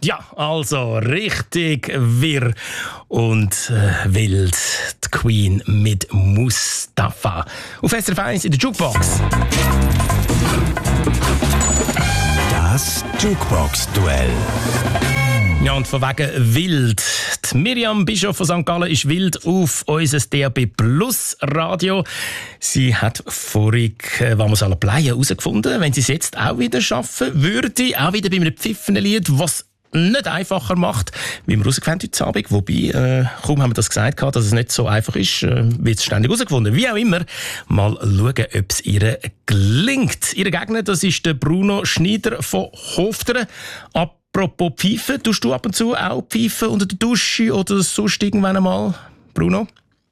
Ja, also richtig wirr und wild. Die Queen mit Mustafa. Auf SRF 1 in der Jukebox. Das Jukebox-Duell. Ja, und von wegen wild. Die Miriam Bischof von St. Gallen ist wild auf unser DAB Plus Radio. Sie hat vorig, wenn wir es alle bleiben, herausgefunden, wenn sie es jetzt auch wieder schaffen würde, auch wieder bei einem Pfiffenlied, was nicht einfacher macht, wie wir herausgefunden heute Abend. Wobei, kaum haben wir das gesagt, dass es nicht so einfach ist, wird es ständig herausgefunden. Wie auch immer, mal schauen, ob es ihr gelingt. Ihr Gegner, das ist der Bruno Schneider von Hofteren. Apropos Pfeifen, tust du ab und zu auch Pfeifen unter der Dusche oder sonst irgendwann einmal, Bruno?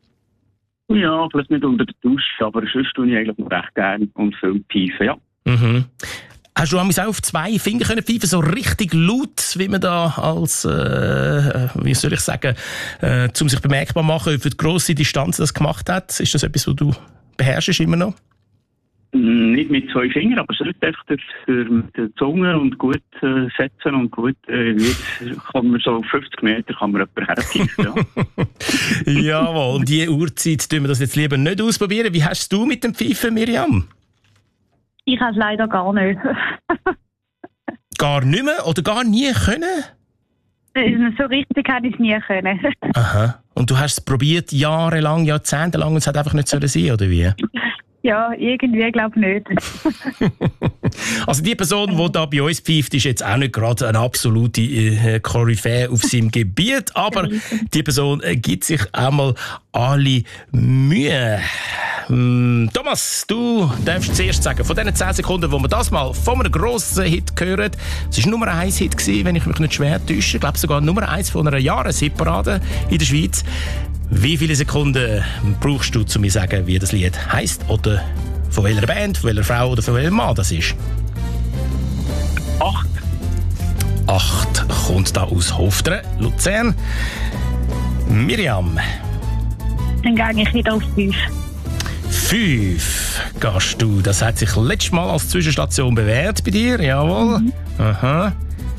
Ja, vielleicht nicht unter der Dusche, aber sonst tue ich eigentlich recht gerne und viel Pfeifen, ja. Mhm. Hast du auch auf 2 Finger pfeifen, so richtig laut, wie man da als, wie soll ich sagen, um sich bemerkbar machen, über die grosse Distanz das gemacht hat? Ist das etwas, was du beherrschst immer noch? Nicht mit 2 Fingern, aber sonst einfach mit der Zunge und gut setzen und gut, jetzt kann man so 50 Meter kann man jemanden herpfeifen, ja. Jawohl, und diese Uhrzeit tun wir das jetzt lieber nicht ausprobieren. Wie hast du mit dem Pfeifen, Miriam? Ich kann es leider gar nicht. Gar nicht mehr oder gar nie können? So richtig hätte ich es nie können. Aha. Und du hast es probiert, jahrelang, jahrzehntelang, und es hat einfach nicht sein sollen, oder wie? Ja, irgendwie glaube ich nicht. Also die Person, die da bei uns pfeift, ist jetzt auch nicht gerade eine absolute Koryphäe auf seinem Gebiet, aber die Person gibt sich auch mal alle Mühe. Thomas, du darfst zuerst sagen, von diesen 10 Sekunden, wo wir das mal von einem grossen Hit hören, es war Nummer 1 Hit gewesen, wenn ich mich nicht schwer täusche, ich glaube sogar Nummer 1 von einer Jahreshitparade in der Schweiz. Wie viele Sekunden brauchst du, um mir zu sagen, wie das Lied heisst oder von welcher Band, von welcher Frau oder von welchem Mann das ist? 8. 8 kommt da aus Hofteren, Luzern. Miriam. Dann gehe ich wieder auf 5. 5 gehst du. Das hat sich letztes Mal als Zwischenstation bewährt bei dir, jawohl. Mhm. Aha.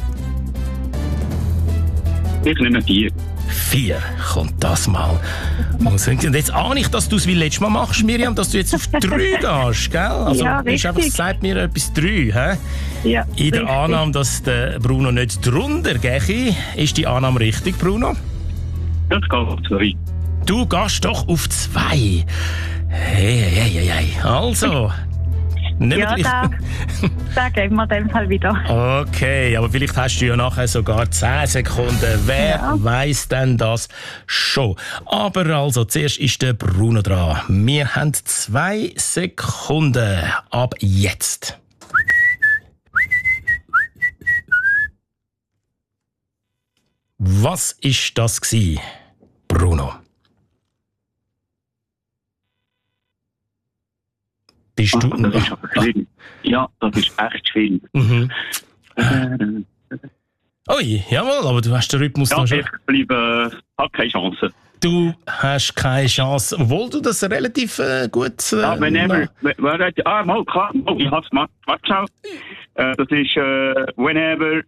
Ich nehme 4. 4 kommt das mal. Und jetzt ahne ich, dass du es wie letztes Mal machst, Miriam, dass du jetzt auf 3 gehst, gell? Also, ja, richtig. Einfach, sagt mir etwas 3, hä? Ja, in der richtig. Annahme, dass der Bruno nicht drunter gehe, ist die Annahme richtig, Bruno? Das geht auf 2. Du gehst doch auf 2. Hey. Also. Ja, da geben wir den Fall wieder. Okay, aber vielleicht hast du ja nachher sogar 10 Sekunden. Wer weiss denn das schon? Aber also, zuerst ist der Bruno dran. Wir haben 2 Sekunden ab jetzt. Was ist das gsi, Bruno? Bist du das ist aber schwierig. Ja, das ist echt schwierig. Mhm. Ui, jawohl, aber du hast den Rhythmus noch schon. Ich bleibe, habe keine Chance. Du hast keine Chance, obwohl du das relativ gut... whenever... mal, klar, ich habe es gemacht. Warte schau. Das ist whenever...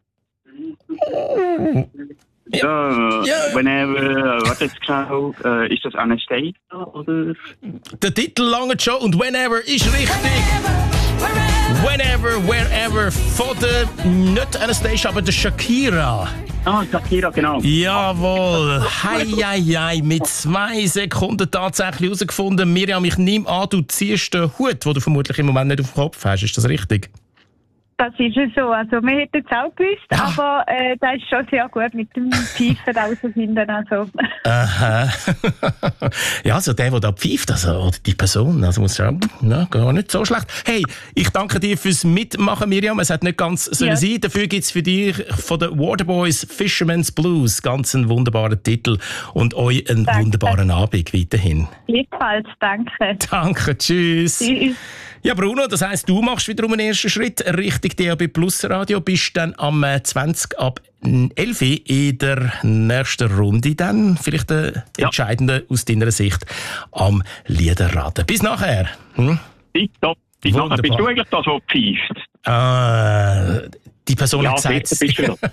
Whenever... warte jetzt schau. Ist das Anastasia, oder? Der Titel langt schon und Whenever ist richtig. Whenever, wherever. Von der, nicht Anastasia, aber der Shakira. Ah, Shakira, genau. Jawohl. Hei, mit 2 Sekunden tatsächlich herausgefunden. Miriam, ich nehme an, du ziehst den Hut, den du vermutlich im Moment nicht auf dem Kopf hast. Ist das richtig? Das ist es so. Also, wir hätten es auch gewusst, aber das ist schon sehr gut mit dem Pfeifen rausfinden. Also. Aha. Ja, also der da pfeift, also, oder die Person, also muss sagen, gar nicht so schlecht. Hey, ich danke dir fürs Mitmachen, Miriam. Es hat nicht ganz sollen sein. Dafür gibt es für dich von den Waterboys Fisherman's Blues ganz einen wunderbaren Titel und euch einen wunderbaren Abend weiterhin. Gleichfalls, danke. Danke, tschüss. Tschüss. Ja, Bruno, das heisst, du machst wiederum einen ersten Schritt Richtung DAB Plus Radio, bist dann am 20 ab 11 in der nächsten Runde dann, vielleicht der entscheidende aus deiner Sicht, am Liederraten. Bis nachher. Top. Bist du eigentlich das, was pfeift? Die Person Ja, hat gesagt... sicher bist du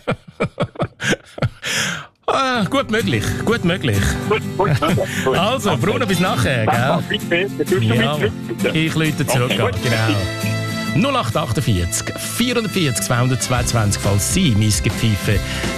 Ah, gut möglich, gut möglich. Gut. Also, Bruno, bis nachher, gell? Ja, ich läute zurück, Okay, gut. genau. 0848 440 222, falls Sie Missgepfeife